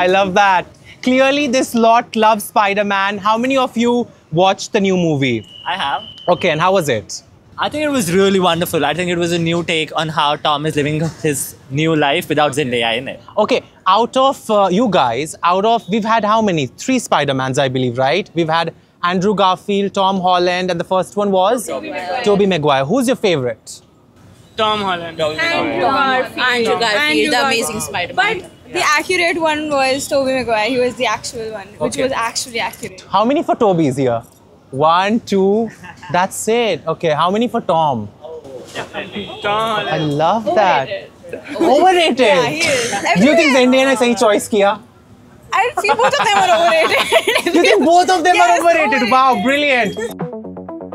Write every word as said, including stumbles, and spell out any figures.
I love that. Clearly, this lot loves Spider-Man. How many of you watched the new movie? I have. Okay, and how was it? I think it was really wonderful. I think it was a new take on how Tom is living his new life without Zendaya in it. Okay, out of uh, you guys, out of, we've had how many? Three Spider-Mans, I believe, right? We've had Andrew Garfield, Tom Holland, and the first one was? Tobey Maguire. Tobey Maguire. Who's your favorite? Tom Holland. Andrew Garfield. Andrew Garfield, the Amazing Spider-Man. But the accurate one was Tobey Maguire. He was the actual one, which Okay. was actually accurate. How many for Toby's here? One, two, that's it. Okay, how many for Tom? Tom I love that. Overrated. Yeah, he is. Do you think Zendaya ने सही choice किया? I feel both of them are overrated. Do you think both of them Yes, are overrated? overrated. Wow, brilliant.